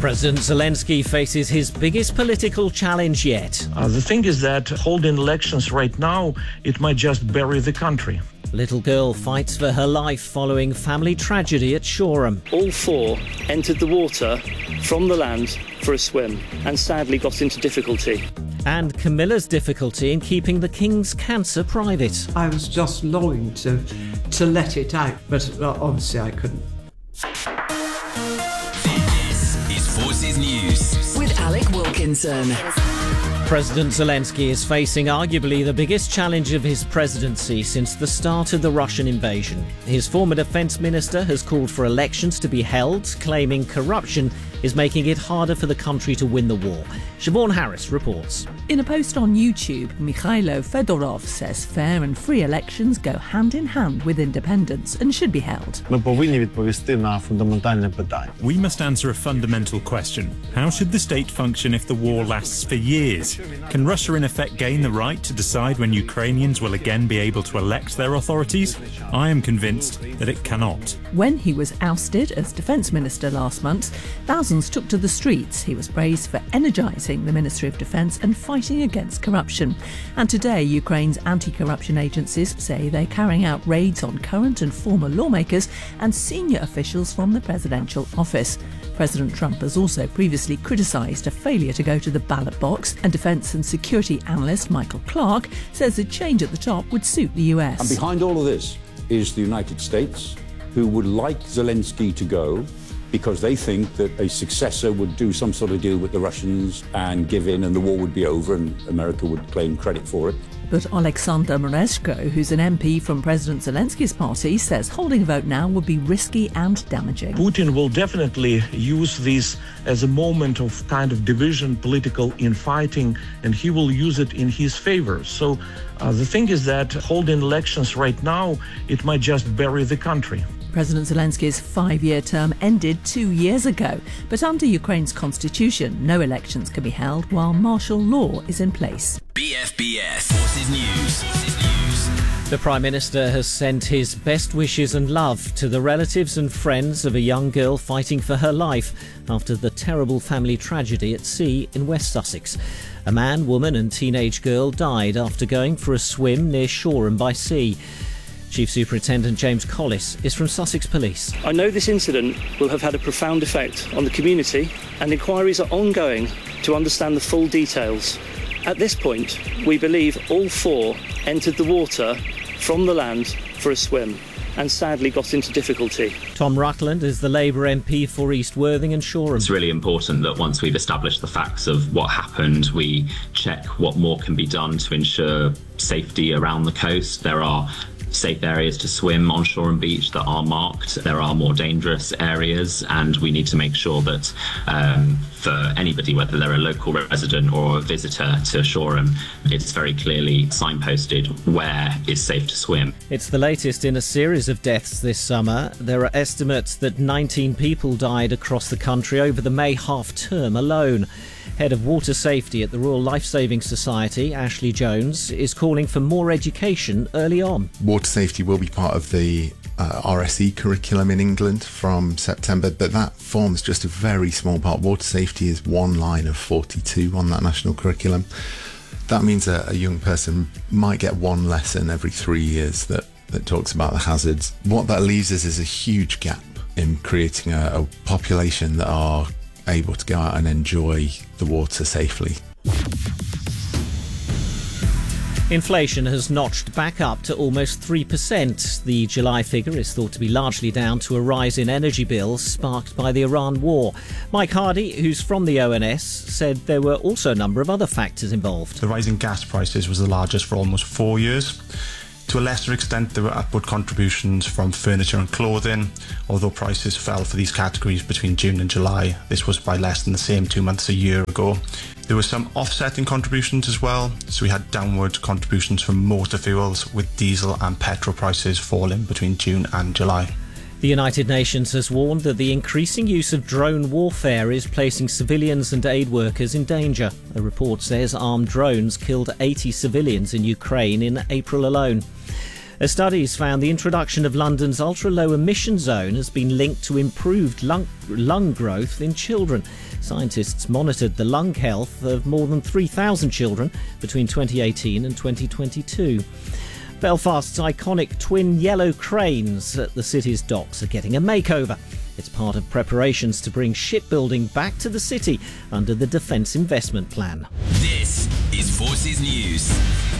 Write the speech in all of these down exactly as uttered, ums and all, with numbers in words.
President Zelensky faces his biggest political challenge yet. Uh, the thing is that holding elections right now, it might just bury the country. Little girl fights for her life following family tragedy at Shoreham. All four entered the water from the land for a swim and sadly got into difficulty. And Camilla's difficulty in keeping the King's cancer private. I was just longing to, to let it out, but obviously I couldn't. This is Forces News with Alec Wilkinson. President Zelensky is facing arguably the biggest challenge of his presidency since the start of the Russian invasion. His former defence minister has called for elections to be held, claiming corruption is making it harder for the country to win the war. Siobhan Harris reports. In a post on YouTube, Mikhailo Fedorov says fair and free elections go hand in hand with independence and should be held. We must answer a fundamental question. How should the state function if the war lasts for years? Can Russia in effect gain the right to decide when Ukrainians will again be able to elect their authorities? I am convinced that it cannot. When he was ousted as defence minister last month, thousands took to the streets. He was praised for energising the Ministry of Defence and fighting against corruption. And today, Ukraine's anti-corruption agencies say they're carrying out raids on current and former lawmakers and senior officials from the presidential office. President Trump has also previously criticised a failure to go to the ballot box, and defence and security analyst Michael Clark says a change at the top would suit the U S. And behind all of this is the United States, who would like Zelensky to go because they think that a successor would do some sort of deal with the Russians and give in and the war would be over and America would claim credit for it. But Alexander Mereshko, who's an M P from President Zelensky's party, says holding a vote now would be risky and damaging. Putin will definitely use this as a moment of kind of division, political infighting, and he will use it in his favor. So uh, the thing is that holding elections right now, it might just bury the country. President Zelensky's five-year term ended two years ago, but under Ukraine's constitution, no elections can be held while martial law is in place. B F B S Forces News. Forces News. The Prime Minister has sent his best wishes and love to the relatives and friends of a young girl fighting for her life after the terrible family tragedy at sea in West Sussex. A man, woman and teenage girl died after going for a swim near Shoreham by sea. Chief Superintendent James Collis is from Sussex Police. I know this incident will have had a profound effect on the community, and inquiries are ongoing to understand the full details. At this point, we believe all four entered the water from the land for a swim and sadly got into difficulty. Tom Rutland is the Labour M P for East Worthing and Shoreham. It's really important that once we've established the facts of what happened, we check what more can be done to ensure safety around the coast. There are safe areas to swim on Shoreham Beach that are marked. There are more dangerous areas, and we need to make sure that um, for anybody, whether they're a local resident or a visitor to Shoreham, it's very clearly signposted where is safe to swim. It's the latest in a series of deaths this summer. There are estimates that nineteen people died across the country over the May half-term alone. Head of Water Safety at the Royal Lifesaving Society, Ashley Jones, is calling for more education early on. Water safety will be part of the uh, R S E curriculum in England from September, but that forms just a very small part. Water safety is one line of forty-two on that national curriculum. That means a, a young person might get one lesson every three years that, that talks about the hazards. What that leaves us is a huge gap in creating a, a population that are able to go out and enjoy the water safely. Inflation has notched back up to almost three percent. The July figure is thought to be largely down to a rise in energy bills sparked by the Iran war. Mike Hardy, who's from the O N S, said there were also a number of other factors involved. The rise in gas prices was the largest for almost four years. To a lesser extent, there were upward contributions from furniture and clothing. Although prices fell for these categories between June and July, this was by less than the same two months a year ago. There were some offsetting contributions as well, so we had downward contributions from motor fuels, with diesel and petrol prices falling between June and July. The United Nations has warned that the increasing use of drone warfare is placing civilians and aid workers in danger. A report says armed drones killed eighty civilians in Ukraine in April alone. A study's found the introduction of London's ultra-low emission zone has been linked to improved lung, lung growth in children. Scientists monitored the lung health of more than three thousand children between twenty eighteen and twenty twenty-two. Belfast's iconic twin yellow cranes at the city's docks are getting a makeover. It's part of preparations to bring shipbuilding back to the city under the Defence Investment Plan. This is Forces News.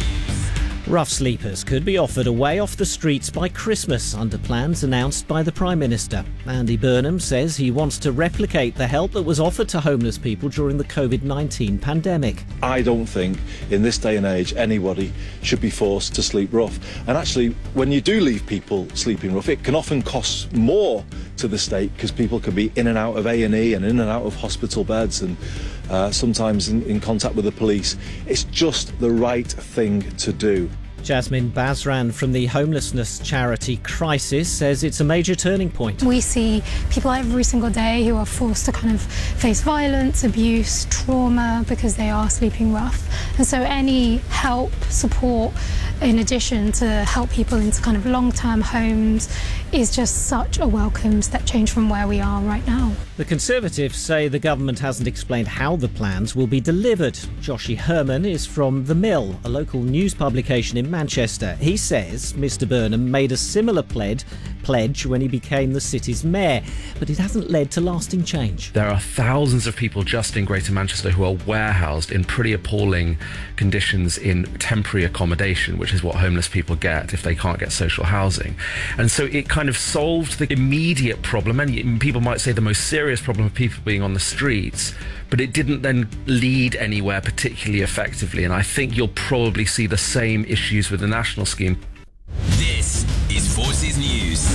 Rough sleepers could be offered a way off the streets by Christmas under plans announced by the Prime Minister. Andy Burnham says he wants to replicate the help that was offered to homeless people during the covid nineteen pandemic. I don't think in this day and age anybody should be forced to sleep rough. And actually, when you do leave people sleeping rough, it can often cost more to the state because people can be in and out of A and E and in and out of hospital beds and uh, sometimes in, in contact with the police. It's just the right thing to do. Jasmine Basran from the homelessness charity Crisis says it's a major turning point. We see people every single day who are forced to kind of face violence, abuse, trauma because they are sleeping rough. And so any help, support, in addition to help people into kind of long-term homes, is just such a welcome step change from where we are right now. The Conservatives say the government hasn't explained how the plans will be delivered. Joshi Herman is from The Mill, a local news publication in Manchester. He says Mr Burnham made a similar pledge, pledge when he became the city's mayor, but it hasn't led to lasting change. There are thousands of people just in Greater Manchester who are warehoused in pretty appalling conditions in temporary accommodation, which is what homeless people get if they can't get social housing. And so it kind of solved the immediate problem, and people might say the most serious problem of people being on the streets, but it didn't then lead anywhere particularly effectively. And I think you'll probably see the same issues with the national scheme. This is Forces News.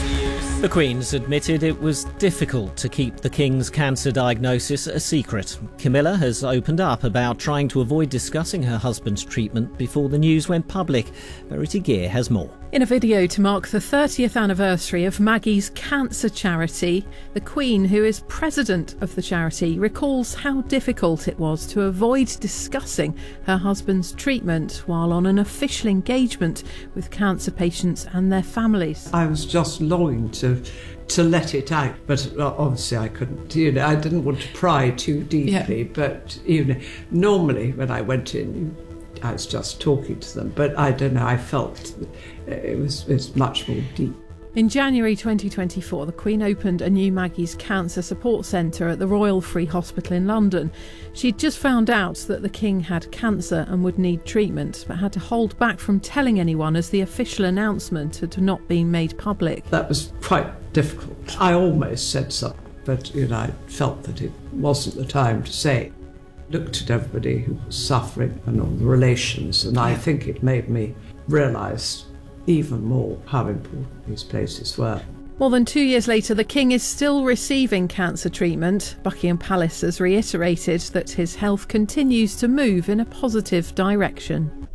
The Queen's admitted it was difficult to keep the King's cancer diagnosis a secret. Camilla has opened up about trying to avoid discussing her husband's treatment before the news went public. Verity Gear has more. In a video to mark the thirtieth anniversary of Maggie's cancer charity, the Queen, who is president of the charity, recalls how difficult it was to avoid discussing her husband's treatment while on an official engagement with cancer patients and their families. I was just longing to to let it out, but obviously I couldn't, you know, I didn't want to pry too deeply, yeah. But, you know, normally when I went in, I was just talking to them, but I don't know, I felt it was, it was much more deep. In January twenty twenty-four, the Queen opened a new Maggie's Cancer Support Centre at the Royal Free Hospital in London. She'd just found out that the King had cancer and would need treatment, but had to hold back from telling anyone as the official announcement had not been made public. That was quite difficult. I almost said something, but you know, I felt that it wasn't the time to say. Looked at everybody who was suffering and all the relations, and I think it made me realise even more how important these places were. More than two years later, the King is still receiving cancer treatment. Buckingham Palace has reiterated that his health continues to move in a positive direction.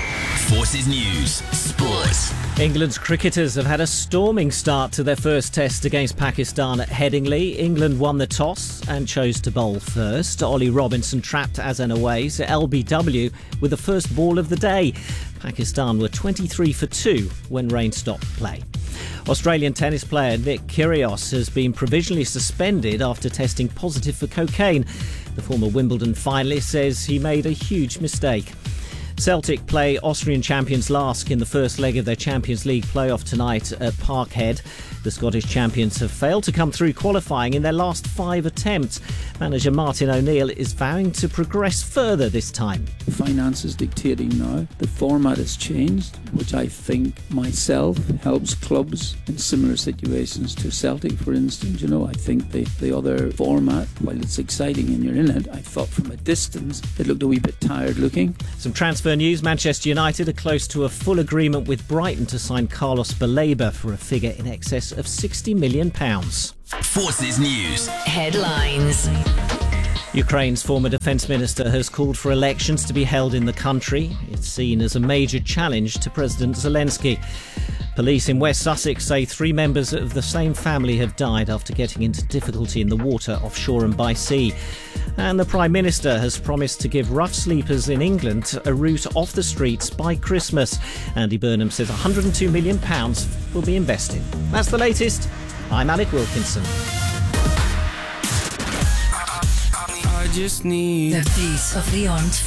Forces News Sports. England's cricketers have had a storming start to their first test against Pakistan at Headingley. England won the toss and chose to bowl first. Ollie Robinson trapped Azan Awais at L B W with the first ball of the day. Pakistan were twenty-three for two when rain stopped play. Australian tennis player Nick Kyrgios has been provisionally suspended after testing positive for cocaine. The former Wimbledon finalist says he made a huge mistake. Celtic play Austrian champions Lask in the first leg of their Champions League playoff tonight at Parkhead. The Scottish champions have failed to come through qualifying in their last five attempts. Manager Martin O'Neill is vowing to progress further this time. The finance is dictating now. The format has changed, which I think myself helps clubs in similar situations to Celtic, for instance. You know, I think the, the other format, while it's exciting and you're in it, I thought from a distance it looked a wee bit tired looking. Some transfer news. Manchester United are close to a full agreement with Brighton to sign Carlos Baleba for a figure in excess of sixty million pounds. Forces News Headlines. Ukraine's former defence minister has called for elections to be held in the country. It's seen as a major challenge to President Zelensky. Police in West Sussex say three members of the same family have died after getting into difficulty in the water offshore and by sea. And the Prime Minister has promised to give rough sleepers in England a route off the streets by Christmas. Andy Burnham says one hundred two million pounds will be invested. That's the latest. I'm Alec Wilkinson. I just need the peace of the armed